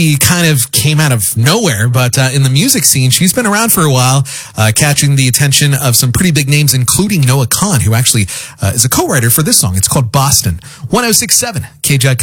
He kind of came out of nowhere, but in the music scene, she's been around for a while, catching the attention of some pretty big names, including Noah Kahan, who actually is a co-writer for this song. It's called Boston. 106.7 KJI.